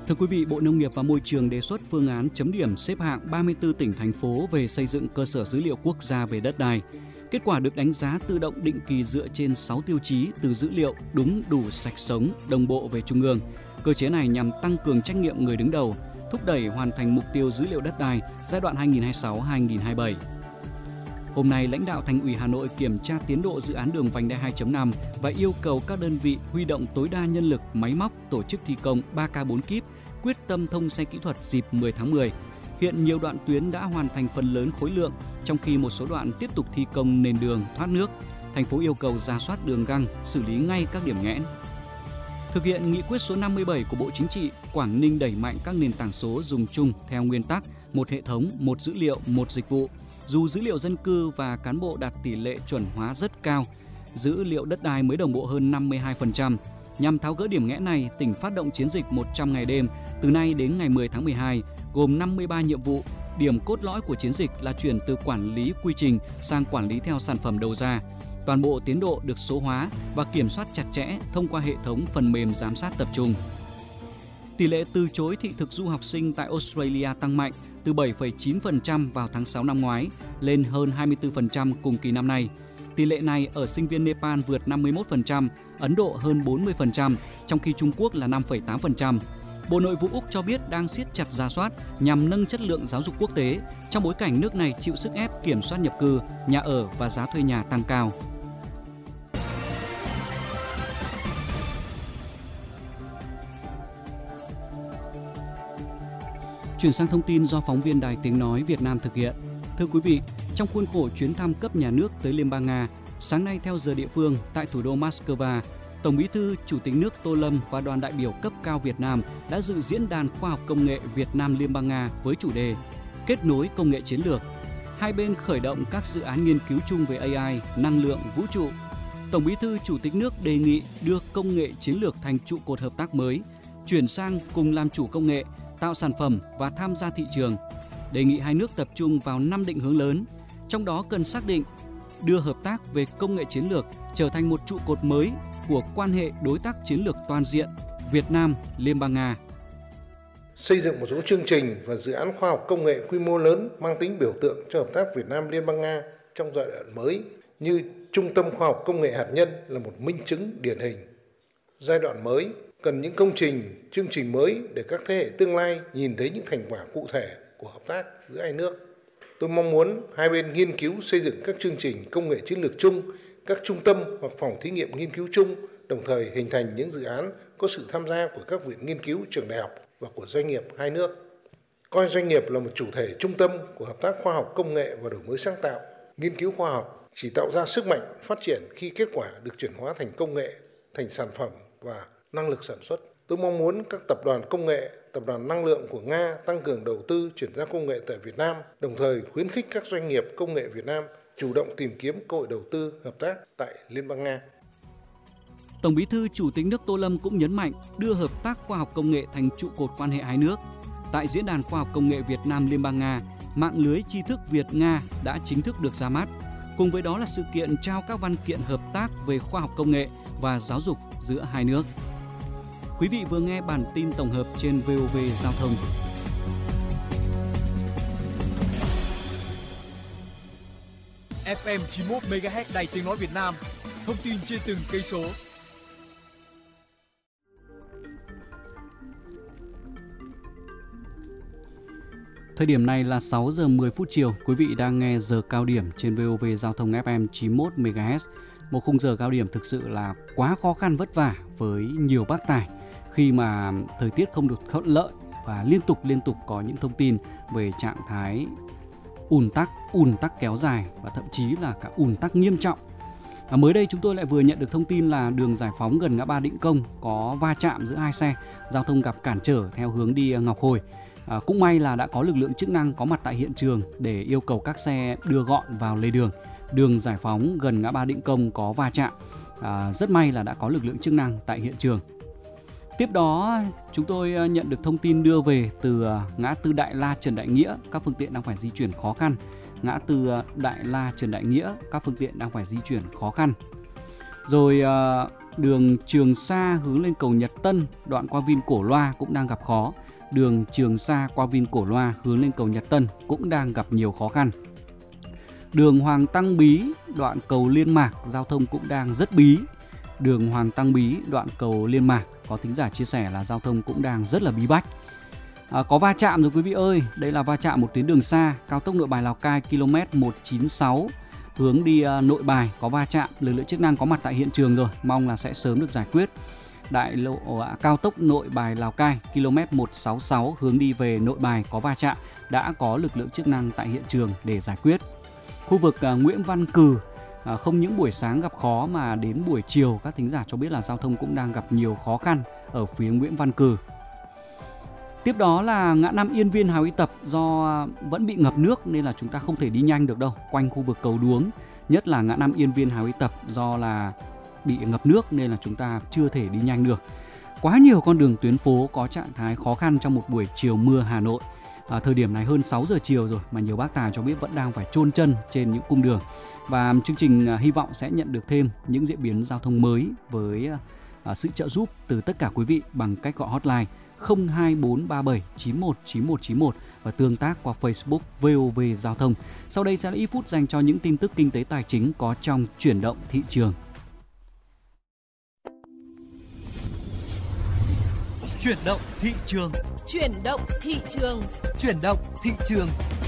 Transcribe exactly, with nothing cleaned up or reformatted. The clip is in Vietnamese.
Thưa quý vị, Bộ Nông nghiệp và Môi trường đề xuất phương án chấm điểm xếp hạng ba mươi tư tỉnh, thành phố về xây dựng cơ sở dữ liệu quốc gia về đất đai. Kết quả được đánh giá tự động định kỳ dựa trên sáu tiêu chí từ dữ liệu đúng, đủ, sạch sống, đồng bộ về trung ương. Cơ chế này nhằm tăng cường trách nhiệm người đứng đầu, thúc đẩy hoàn thành mục tiêu dữ liệu đất đai giai đoạn hai nghìn không trăm hai mươi sáu đến hai nghìn không trăm hai mươi bảy. Hôm nay, lãnh đạo Thành ủy Hà Nội kiểm tra tiến độ dự án đường vành đai hai chấm năm và yêu cầu các đơn vị huy động tối đa nhân lực, máy móc, tổ chức thi công ba K bốn kíp, quyết tâm thông xe kỹ thuật dịp mười tháng mười. Hiện nhiều đoạn tuyến đã hoàn thành phần lớn khối lượng, trong khi một số đoạn tiếp tục thi công nền đường, thoát nước. Thành phố yêu cầu rà soát đường găng, xử lý ngay các điểm nghẽn. Thực hiện nghị quyết số năm mươi bảy của Bộ Chính trị, Quảng Ninh đẩy mạnh các nền tảng số dùng chung theo nguyên tắc một hệ thống, một dữ liệu, một dịch vụ. Dù dữ liệu dân cư và cán bộ đạt tỷ lệ chuẩn hóa rất cao, dữ liệu đất đai mới đồng bộ hơn năm mươi hai phần trăm. Nhằm tháo gỡ điểm nghẽn này, tỉnh phát động chiến dịch một trăm ngày đêm từ nay đến ngày mười tháng mười hai, gồm năm mươi ba nhiệm vụ. Điểm cốt lõi của chiến dịch là chuyển từ quản lý quy trình sang quản lý theo sản phẩm đầu ra. Toàn bộ tiến độ được số hóa và kiểm soát chặt chẽ thông qua hệ thống phần mềm giám sát tập trung. Tỷ lệ từ chối thị thực du học sinh tại Australia tăng mạnh từ bảy phẩy chín phần trăm vào tháng sáu năm ngoái lên hơn hai mươi tư phần trăm cùng kỳ năm nay. Tỷ lệ này ở sinh viên Nepal vượt năm mươi mốt phần trăm, Ấn Độ hơn bốn mươi phần trăm, trong khi Trung Quốc là năm phẩy tám phần trăm. Bộ Nội vụ Úc cho biết đang siết chặt rà soát nhằm nâng chất lượng giáo dục quốc tế trong bối cảnh nước này chịu sức ép kiểm soát nhập cư, nhà ở và giá thuê nhà tăng cao. Chuyển sang thông tin do phóng viên Đài Tiếng Nói Việt Nam thực hiện. Thưa quý vị, trong khuôn khổ chuyến thăm cấp nhà nước tới Liên bang Nga, sáng nay theo giờ địa phương tại thủ đô Moscow, Tổng Bí thư, Chủ tịch nước Tô Lâm và đoàn đại biểu cấp cao Việt Nam đã dự diễn đàn khoa học công nghệ Việt Nam Liên bang Nga với chủ đề Kết nối công nghệ chiến lược. Hai bên khởi động các dự án nghiên cứu chung về a i, năng lượng, vũ trụ. Tổng Bí thư, Chủ tịch nước đề nghị đưa công nghệ chiến lược thành trụ cột hợp tác mới, chuyển sang cùng làm chủ công nghệ, tạo sản phẩm và tham gia thị trường. Đề nghị hai nước tập trung vào năm định hướng lớn, trong đó cần xác định đưa hợp tác về công nghệ chiến lược trở thành một trụ cột mới của quan hệ đối tác chiến lược toàn diện Việt Nam Liên bang Nga. Xây dựng một số chương trình và dự án khoa học công nghệ quy mô lớn mang tính biểu tượng cho hợp tác Việt Nam Liên bang Nga trong giai đoạn mới, như Trung tâm Khoa học Công nghệ Hạt nhân là một minh chứng điển hình. Giai đoạn mới cần những công trình, chương trình mới để các thế hệ tương lai nhìn thấy những thành quả cụ thể của hợp tác giữa hai nước. Tôi mong muốn hai bên nghiên cứu xây dựng các chương trình công nghệ chiến lược chung, các trung tâm hoặc phòng thí nghiệm nghiên cứu chung, đồng thời hình thành những dự án có sự tham gia của các viện nghiên cứu, trường đại học và của doanh nghiệp hai nước. Coi doanh nghiệp là một chủ thể trung tâm của hợp tác khoa học công nghệ và đổi mới sáng tạo. Nghiên cứu khoa học chỉ tạo ra sức mạnh phát triển khi kết quả được chuyển hóa thành công nghệ, thành sản phẩm và năng lực sản xuất. Tôi mong muốn các tập đoàn công nghệ, tập đoàn năng lượng của Nga tăng cường đầu tư chuyển giao công nghệ tại Việt Nam, đồng thời khuyến khích các doanh nghiệp công nghệ Việt Nam chủ động tìm kiếm cơ hội đầu tư hợp tác tại Liên bang Nga. Tổng Bí thư, Chủ tịch nước Tô Lâm cũng nhấn mạnh đưa hợp tác khoa học công nghệ thành trụ cột quan hệ hai nước. Tại Diễn đàn Khoa học Công nghệ Việt Nam Liên bang Nga, mạng lưới tri thức Việt-Nga đã chính thức được ra mắt. Cùng với đó là sự kiện trao các văn kiện hợp tác về khoa học công nghệ và giáo dục giữa hai nước. Quý vị vừa nghe bản tin tổng hợp trên vê o vê Giao thông. ép em chín mươi mốt mê ga héc Đài Tiếng Nói Việt Nam. Thông tin trên từng cây số. Thời điểm này là sáu giờ mười phút chiều. Quý vị đang nghe giờ cao điểm trên vê o vê Giao thông ép em chín mươi mốt mê ga héc. Một khung giờ cao điểm thực sự là quá khó khăn vất vả với nhiều bác tài khi mà thời tiết không được thuận lợi và liên tục liên tục có những thông tin về trạng thái ùn tắc, ùn tắc kéo dài và thậm chí là cả ùn tắc nghiêm trọng. Và mới đây chúng tôi lại vừa nhận được thông tin là đường Giải Phóng gần ngã ba Định Công có va chạm giữa hai xe, giao thông gặp cản trở theo hướng đi Ngọc Hồi. À, cũng may là đã có lực lượng chức năng có mặt tại hiện trường để yêu cầu các xe đưa gọn vào lề đường. Đường Giải Phóng gần ngã ba Định Công có va chạm. À, rất may là đã có lực lượng chức năng tại hiện trường. Tiếp đó, chúng tôi nhận được thông tin đưa về từ ngã tư Đại La Trần Đại Nghĩa, các phương tiện đang phải di chuyển khó khăn. Ngã tư Đại La Trần Đại Nghĩa, các phương tiện đang phải di chuyển khó khăn. Rồi Đường Trường Sa hướng lên cầu Nhật Tân, đoạn qua Vin Cổ Loa cũng đang gặp khó. Đường Trường Sa qua Vin Cổ Loa hướng lên cầu Nhật Tân cũng đang gặp nhiều khó khăn. Đường Hoàng Tăng Bí, đoạn cầu Liên Mạc, giao thông cũng đang rất bí. Đường Hoàng Tăng Bí, đoạn cầu Liên Mạc, có thính giả chia sẻ là giao thông cũng đang rất là bí bách. À, có va chạm rồi quý vị ơi, đây là va chạm một tuyến đường xa, cao tốc Nội Bài Lào Cai km một chín sáu, hướng đi uh, Nội Bài có va chạm, lực lượng chức năng có mặt tại hiện trường rồi, mong là sẽ sớm được giải quyết. Đại lộ uh, cao tốc Nội Bài Lào Cai km một sáu sáu hướng đi về Nội Bài có va chạm, đã có lực lượng chức năng tại hiện trường để giải quyết. Khu vực uh, Nguyễn Văn Cừ, uh, không những buổi sáng gặp khó mà đến buổi chiều các thính giả cho biết là giao thông cũng đang gặp nhiều khó khăn ở phía Nguyễn Văn Cừ. Tiếp đó là ngã năm Yên Viên Hào Y Tập, do vẫn bị ngập nước nên là chúng ta không thể đi nhanh được đâu, quanh khu vực cầu Đuống, nhất là ngã năm Yên Viên Hào Y Tập do là bị ngập nước nên là chúng ta chưa thể đi nhanh được. Quá nhiều con đường tuyến phố có trạng thái khó khăn trong một buổi chiều mưa Hà Nội. À, thời điểm này hơn sáu giờ chiều rồi mà nhiều bác tài cho biết vẫn đang phải chôn chân trên những cung đường. Và chương trình à, hy vọng sẽ nhận được thêm những diễn biến giao thông mới với à, sự trợ giúp từ tất cả quý vị bằng cách gọi hotline không hai bốn ba bảy chín một chín một chín một và tương tác qua Facebook vê o vê Giao thông. Sau đây sẽ là ít phút dành cho những tin tức kinh tế tài chính có trong chuyển động thị trường. Chuyển động thị trường. Chuyển động thị trường. Chuyển động thị trường.